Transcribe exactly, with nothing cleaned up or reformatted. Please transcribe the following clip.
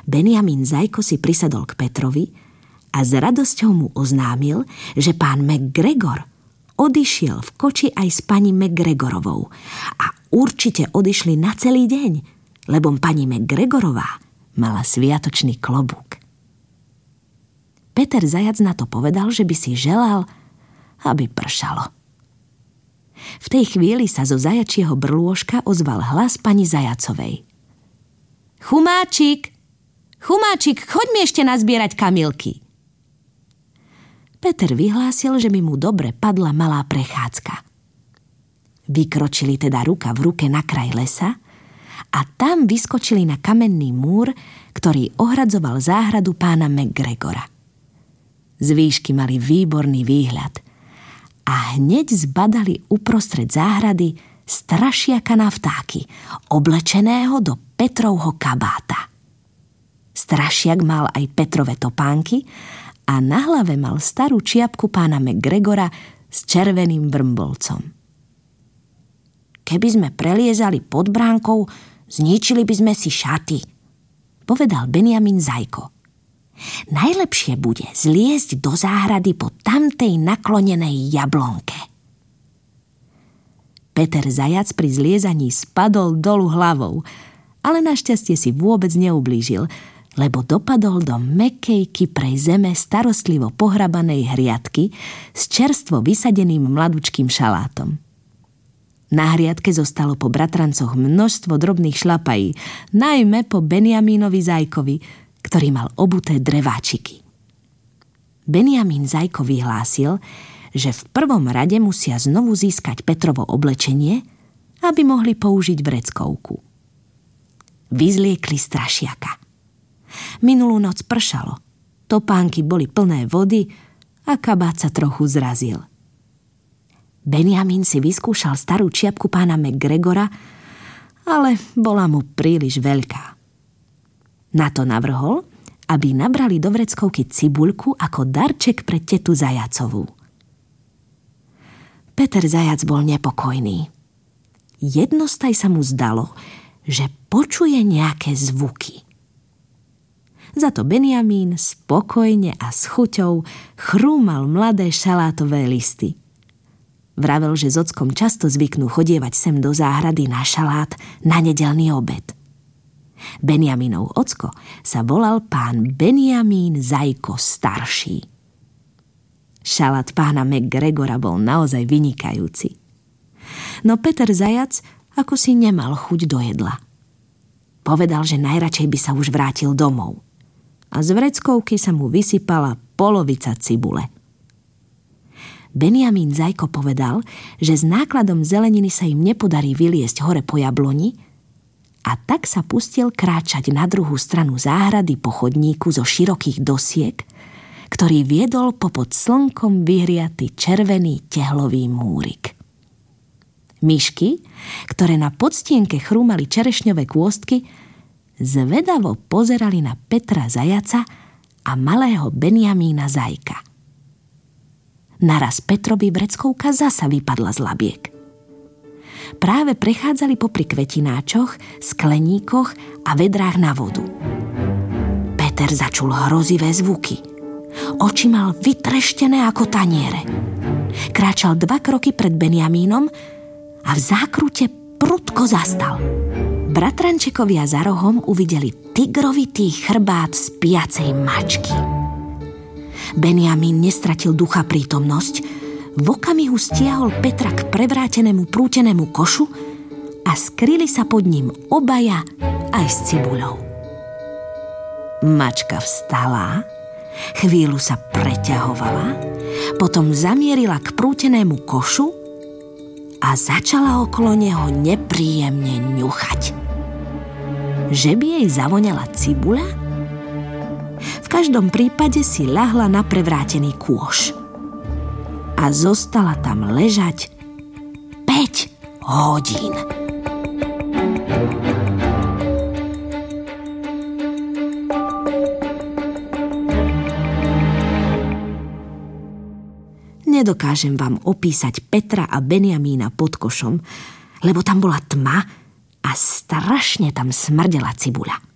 Benjamin Zajko si prisadol k Petrovi a s radosťou mu oznámil, že pán McGregor odišiel v koči aj s pani McGregorovou a určite odišli na celý deň, lebo pani McGregorová mala sviatočný klobúk. Peter Zajac na to povedal, že by si želal, aby pršalo. V tej chvíli sa zo zajačieho brlôžka ozval hlas pani Zajacovej. Chumáčik, chumáčik, choď mi ešte nazbierať kamilky. Peter vyhlásil, že by mu dobre padla malá prechádzka. Vykročili teda ruka v ruke na kraj lesa a tam vyskočili na kamenný múr, ktorý ohradzoval záhradu pána McGregora. Z výšky mali výborný výhľad a hneď zbadali uprostred záhrady strašiaka na vtáky, oblečeného do Petrovho kabáta. Strašiak mal aj Petrove topánky a na hlave mal starú čiapku pána McGregora s červeným vrmbolcom. Keby sme preliezali pod bránkou, zničili by sme si šaty, povedal Benjamin Zajko. Najlepšie bude zliezť do záhrady po tamtej naklonenej jablonke. Peter Zajac pri zliezaní spadol dolu hlavou, ale našťastie si vôbec neublížil, lebo dopadol do mäkkej kyprej zeme starostlivo pohrabanej hriadky s čerstvo vysadeným mladučkým šalátom. Na hriadke zostalo po bratrancoch množstvo drobných šlapají, najmä po Benjamínovi Zajkovi, ktorý mal obuté dreváčiky. Benjamin Zajko vyhlásil, že v prvom rade musia znovu získať Petrovo oblečenie, aby mohli použiť vreckovku. Vyzliekli strašiaka. Minulú noc pršalo, topánky boli plné vody a kabát sa trochu zrazil. Benjamin si vyskúšal starú čiapku pána McGregora, ale bola mu príliš veľká. Na to navrhol, aby nabrali do vreckovky cibuľku ako darček pre tetu Zajacovú. Peter Zajac bol nepokojný. Jednostaj sa mu zdalo, že počuje nejaké zvuky. Za to Benjamín spokojne a s chuťou chrúmal mladé šalátové listy. Vravel, že s ockom často zvyknú chodievať sem do záhrady na šalát na nedeľný obed. Benjamínov ocko sa volal pán Benjamín Zajko starší. Šalát pána McGregora bol naozaj vynikajúci. No Peter Zajac ako si nemal chuť do jedla. Povedal, že najradšej by sa už vrátil domov. A z vreckovky sa mu vysypala polovica cibule. Benjamin Zajko povedal, že s nákladom zeleniny sa im nepodarí vyliesť hore po jabloni, a tak sa pustil kráčať na druhú stranu záhrady po chodníku zo širokých dosiek, ktorý viedol popod slnkom vyhriaty červený tehlový múrik. Myšky, ktoré na podstienke chrúmali čerešňové kôstky, zvedavo pozerali na Petra Zajaca a malého Benjamína Zajka. Naraz Petrovi vreckovka zasa vypadla z labiek. Práve prechádzali popri kvetináčoch, skleníkoch a vedrách na vodu. Peter začul hrozivé zvuky. Oči mal vytreštené ako taniere. Kráčal dva kroky pred Benjamínom a v zákrute prudko zastal. Bratrančekovia za rohom uvideli tigrovitý chrbát spiacej mačky. Benjamín nestratil ducha prítomnosť, v okamihu stiahol Petra k prevrátenému prútenému košu a skryli sa pod ním obaja aj s cibuľou. Mačka vstala, chvíľu sa preťahovala, potom zamierila k prútenému košu a začala okolo neho nepríjemne ňuchať. Že by jej zavoňala cibuľa? V každom prípade si ľahla na prevrátený kôš a zostala tam ležať päť hodín. Nedokážem vám opísať Petra a Benjamína pod košom, lebo tam bola tma a strašne tam smrdela cibuľa.